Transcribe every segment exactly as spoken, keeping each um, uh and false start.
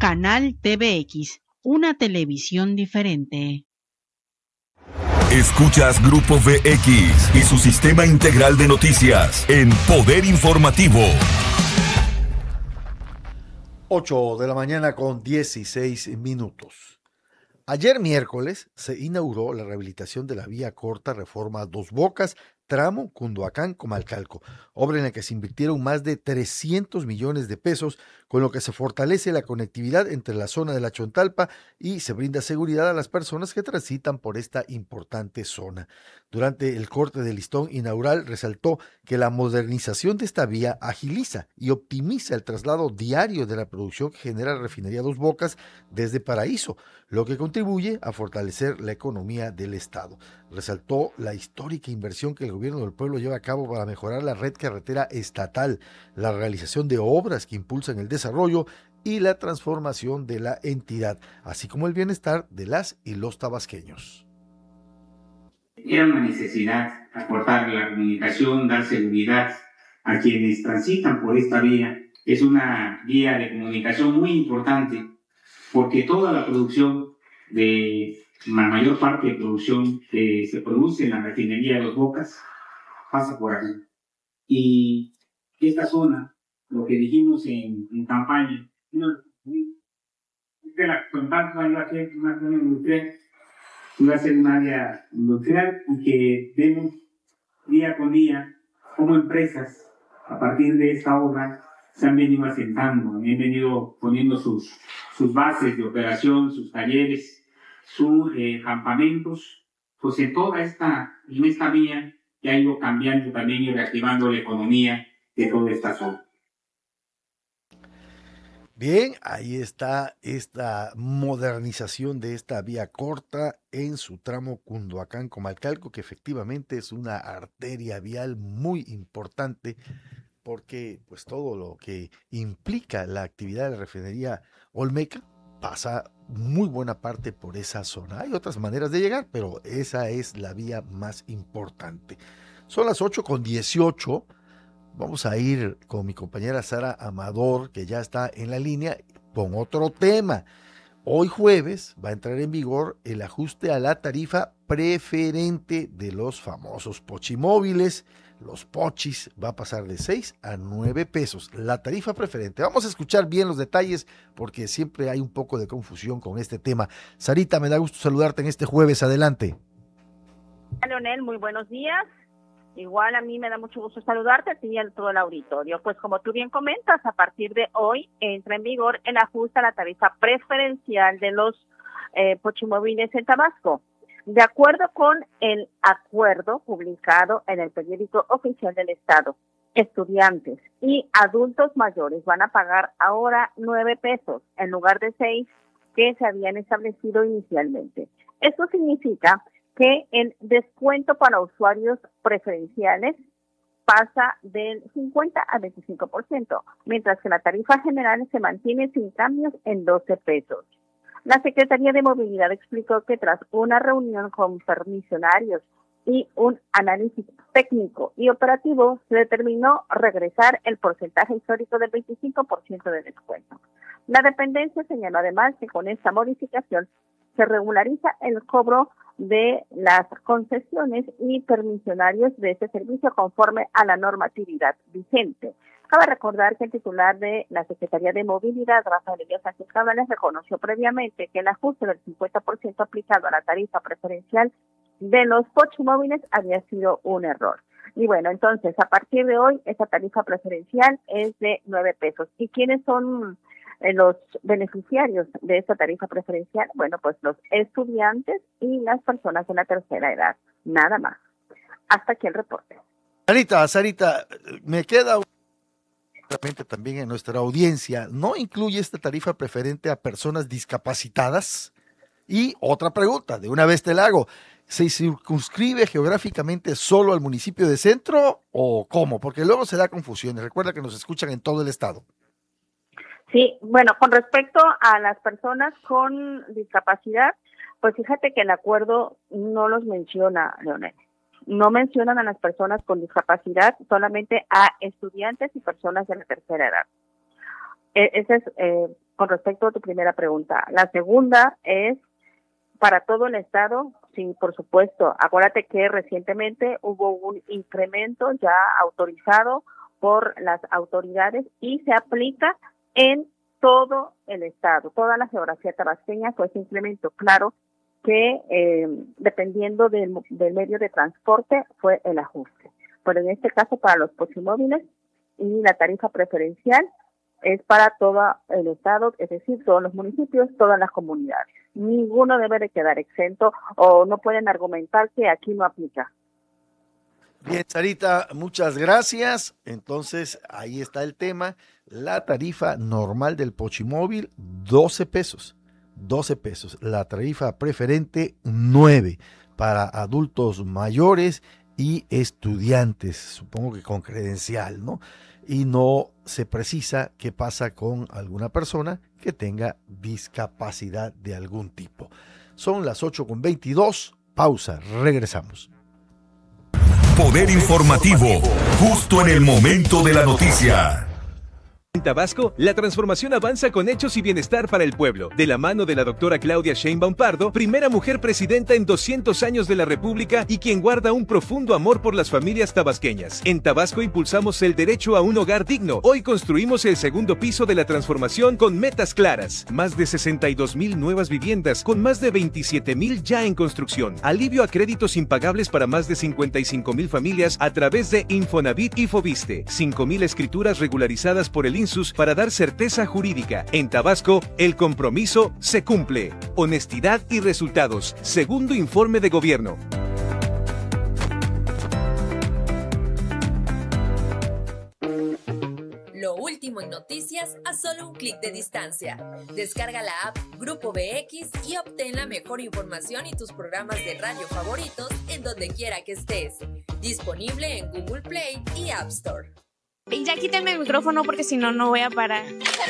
Canal T V X, una televisión diferente. Escuchas Grupo V X y su sistema integral de noticias en Poder Informativo. ocho de la mañana con dieciséis minutos. Ayer miércoles se inauguró la rehabilitación de la vía corta Reforma Dos Bocas, tramo Cunduacán-Comalcalco, obra en la que se invirtieron más de trescientos millones de pesos, con lo que se fortalece la conectividad entre la zona de la Chontalpa y se brinda seguridad a las personas que transitan por esta importante zona. Durante el corte de listón inaugural resaltó que la modernización de esta vía agiliza y optimiza el traslado diario de la producción que genera la refinería Dos Bocas desde Paraíso, lo que contribuye a fortalecer la economía del estado. Resaltó la histórica inversión que el gobierno del pueblo lleva a cabo para mejorar la red carretera estatal, la realización de obras que impulsan el desarrollo y la transformación de la entidad, así como el bienestar de las y los tabasqueños. Era una necesidad aportar la comunicación, dar seguridad a quienes transitan por esta vía. Es una vía de comunicación muy importante porque toda la producción de la mayor parte de producción que se produce en la refinería de Dos Bocas pasa por aquí. Y esta zona, lo que dijimos en, en campaña, no, de la Chontalpa iba a ser una zona industrial, iba a ser un área industrial y que vemos día con día como empresas a partir de esta obra se han venido asentando, han venido poniendo sus, sus bases de operación, sus talleres, sus eh, campamentos, pues en toda esta, en esta vía que ha ido cambiando también y reactivando la economía de toda esta zona. Bien, ahí está esta modernización de esta vía corta en su tramo Cunduacán-Comalcalco, que efectivamente es una arteria vial muy importante porque pues todo lo que implica la actividad de la refinería Olmeca pasa muy buena parte por esa zona. Hay otras maneras de llegar, pero esa es la vía más importante. Son las ocho con dieciocho. Vamos a ir con mi compañera Sara Amador, que ya está en la línea, con otro tema. Hoy jueves va a entrar en vigor el ajuste a la tarifa preferente de los famosos pochimóviles. Los pochis va a pasar de seis a nueve pesos. La tarifa preferente. Vamos a escuchar bien los detalles porque siempre hay un poco de confusión con este tema. Sarita, me da gusto saludarte en este jueves. Adelante. Leonel, muy buenos días. Igual a mí me da mucho gusto saludarte a ti y a todo el auditorio. Pues como tú bien comentas, a partir de hoy entra en vigor el ajuste a la tarifa preferencial de los eh, pochimóviles en Tabasco. De acuerdo con el acuerdo publicado en el periódico oficial del Estado, estudiantes y adultos mayores van a pagar ahora nueve pesos en lugar de seis que se habían establecido inicialmente. Esto significa que el descuento para usuarios preferenciales pasa del cincuenta al veinticinco por ciento, mientras que la tarifa general se mantiene sin cambios en doce pesos. La Secretaría de Movilidad explicó que tras una reunión con permisionarios y un análisis técnico y operativo, se determinó regresar el porcentaje histórico del veinticinco por ciento de descuento. La dependencia señaló además que con esta modificación se regulariza el cobro de las concesiones y permisionarios de este servicio conforme a la normatividad vigente. Cabe recordar que el titular de la Secretaría de Movilidad, Rafael Elías Sánchez Cabanes, reconoció previamente que el ajuste del cincuenta por ciento aplicado a la tarifa preferencial de los pochimóviles había sido un error. Y bueno, entonces, a partir de hoy, esa tarifa preferencial es de nueve pesos. ¿Y quiénes son eh, los beneficiarios de esta tarifa preferencial? Bueno, pues los estudiantes y las personas de la tercera edad, nada más. Hasta aquí el reporte. Sarita, Sarita, me queda también en nuestra audiencia, ¿no incluye esta tarifa preferente a personas discapacitadas? Y otra pregunta, de una vez te la hago, ¿se circunscribe geográficamente solo al municipio de Centro o cómo? Porque luego se da confusión. Recuerda que nos escuchan en todo el estado. Sí, bueno, con respecto a las personas con discapacidad, pues fíjate que el acuerdo no los menciona, Leonel. No mencionan a las personas con discapacidad, solamente a estudiantes y personas de la tercera edad. Ese es eh, con respecto a tu primera pregunta. La segunda es para todo el estado. Sí, por supuesto. Acuérdate que recientemente hubo un incremento ya autorizado por las autoridades y se aplica en todo el estado, toda la geografía tabasqueña, fue ese incremento. Claro que eh, dependiendo del, del medio de transporte fue el ajuste. Pero en este caso para los pochimóviles y la tarifa preferencial es para todo el estado, es decir, todos los municipios, todas las comunidades. Ninguno debe de quedar exento o no pueden argumentar que aquí no aplica. Bien, Sarita, muchas gracias. Entonces, ahí está el tema. La tarifa normal del Pochimóvil, doce pesos. doce pesos. La tarifa preferente, nueve para adultos mayores y estudiantes, supongo que con credencial, ¿no? Y no se precisa qué pasa con alguna persona que tenga discapacidad de algún tipo. Son las ocho con veintidós, pausa, regresamos. Poder informativo, justo en el momento de la noticia. En Tabasco, la transformación avanza con hechos y bienestar para el pueblo. De la mano de la doctora Claudia Sheinbaum Pardo, primera mujer presidenta en doscientos años de la República y quien guarda un profundo amor por las familias tabasqueñas. En Tabasco impulsamos el derecho a un hogar digno. Hoy construimos el segundo piso de la transformación con metas claras. Más de sesenta y dos mil nuevas viviendas, con más de veintisiete mil ya en construcción. Alivio a créditos impagables para más de cincuenta y cinco mil familias a través de Infonavit y Foviste. cinco mil escrituras regularizadas por el INSUS para dar certeza jurídica. En Tabasco, el compromiso se cumple. Honestidad y resultados. Segundo informe de gobierno. Lo último en noticias a solo un clic de distancia. Descarga la app Grupo B X y obtén la mejor información y tus programas de radio favoritos en donde quiera que estés. Disponible en Google Play y App Store. Y ya quítame el micrófono porque si no, no voy a parar.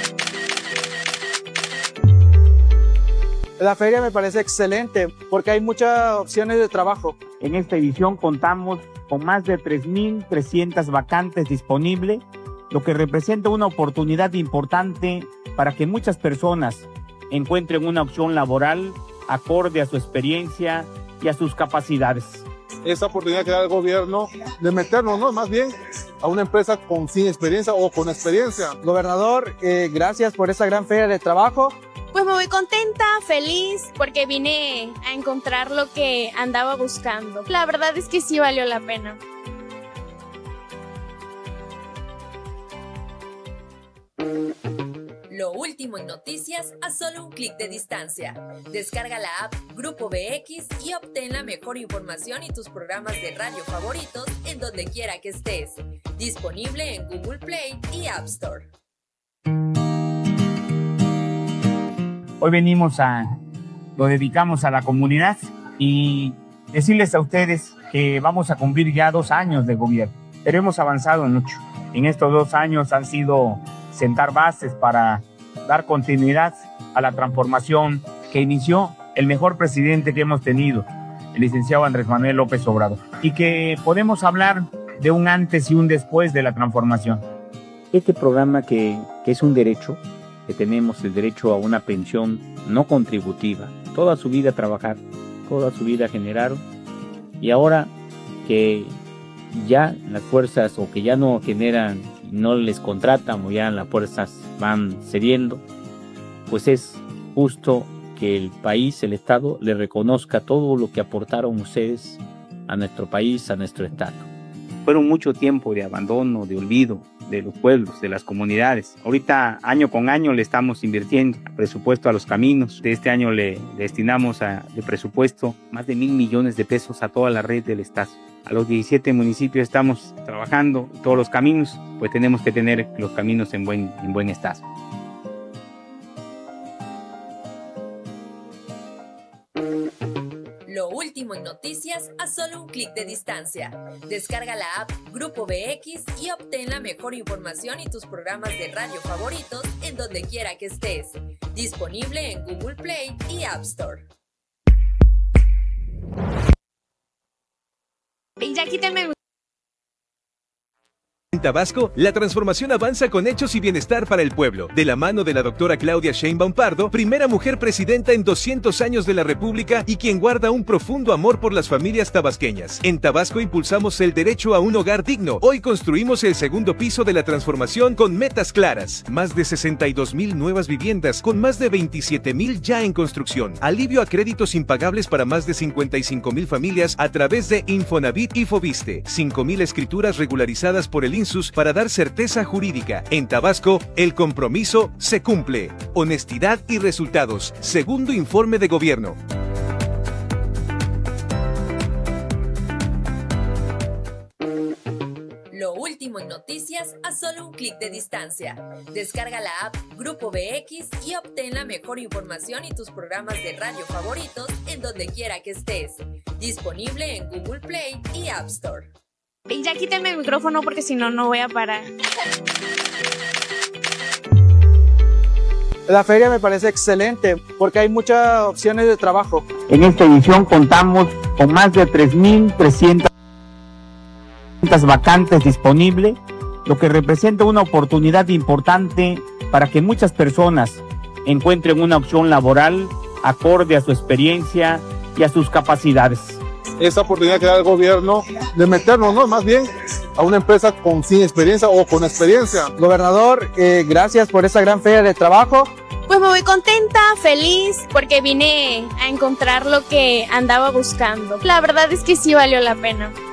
La feria me parece excelente porque hay muchas opciones de trabajo. En esta edición contamos con más de tres mil trescientas vacantes disponibles, lo que representa una oportunidad importante para que muchas personas encuentren una opción laboral acorde a su experiencia y a sus capacidades. Esa oportunidad que da el gobierno de meternos, ¿no? Más bien a una empresa con sin experiencia o con experiencia. Gobernador, eh, gracias por esa gran feria de trabajo. Pues me voy contenta, feliz, porque vine a encontrar lo que andaba buscando. La verdad es que sí valió la pena. Lo último en noticias a solo un clic de distancia. Descarga la app Grupo B X y obtén la mejor información y tus programas de radio favoritos en donde quiera que estés. Disponible en Google Play y App Store. Hoy venimos a, lo dedicamos a la comunidad y decirles a ustedes que vamos a cumplir ya dos años de gobierno, pero hemos avanzado mucho. En estos dos años han sido sentar bases para dar continuidad a la transformación que inició el mejor presidente que hemos tenido, el licenciado Andrés Manuel López Obrador, y que podemos hablar de un antes y un después de la transformación. Este programa que, que es un derecho, que tenemos el derecho a una pensión no contributiva, toda su vida trabajar, toda su vida generaron, y ahora que ya las fuerzas o que ya no generan, no les contratan o ya las fuerzas van cediendo, pues es justo que el país, el Estado, le reconozca todo lo que aportaron ustedes a nuestro país, a nuestro Estado. Fueron mucho tiempo de abandono, de olvido de los pueblos, de las comunidades. Ahorita, año con año, le estamos invirtiendo presupuesto a los caminos. De este año le destinamos a, de presupuesto más de mil millones de pesos a toda la red del Estado. A los diecisiete municipios estamos trabajando todos los caminos, pues tenemos que tener los caminos en buen, en buen estado. Lo último en noticias a solo un clic de distancia. Descarga la app Grupo B X y obtén la mejor información y tus programas de radio favoritos en donde quiera que estés. Disponible en Google Play y App Store. Y ya quítame el... Tabasco, la transformación avanza con hechos y bienestar para el pueblo. De la mano de la doctora Claudia Sheinbaum Pardo, primera mujer presidenta en doscientos años de la República y quien guarda un profundo amor por las familias tabasqueñas. En Tabasco impulsamos el derecho a un hogar digno. Hoy construimos el segundo piso de la transformación con metas claras. Más de sesenta y dos mil nuevas viviendas, con más de veintisiete mil ya en construcción. Alivio a créditos impagables para más de cincuenta y cinco mil familias a través de Infonavit y Foviste. cinco mil escrituras regularizadas por el INSUS para dar certeza jurídica. En Tabasco, el compromiso se cumple. Honestidad y resultados. Segundo informe de gobierno. Lo último en noticias a solo un clic de distancia. Descarga la app Grupo B X y obtén la mejor información y tus programas de radio favoritos en donde quiera que estés. Disponible en Google Play y App Store. Y ya quítenme el micrófono porque si no, no voy a parar. La feria me parece excelente porque hay muchas opciones de trabajo. En esta edición contamos con más de tres mil trescientas vacantes disponibles, lo que representa una oportunidad importante para que muchas personas encuentren una opción laboral acorde a su experiencia y a sus capacidades. Esa oportunidad que da el gobierno de meternos, ¿no? Más bien a una empresa con sin experiencia o con experiencia. Gobernador, eh, gracias por esta gran feria de trabajo. Pues me voy contenta, feliz, porque vine a encontrar lo que andaba buscando. La verdad es que sí valió la pena.